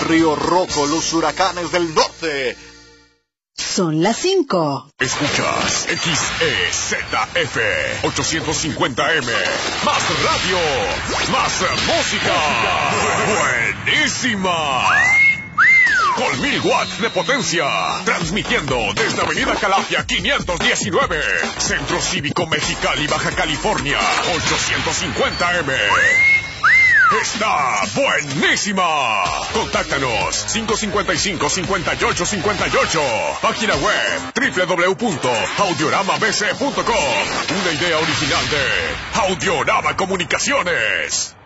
Río Roco, los huracanes del norte. Son las 5. Escuchas XEZF 850M. Más radio, más música. Buenísima. Con 1000 watts de potencia. Transmitiendo desde Avenida Calafia 519. Centro Cívico Mexicali, Baja California. 850M. ¡Está buenísima! Contáctanos 555-5858. Página web www.audioramabc.com. Una idea original de Audiorama Comunicaciones.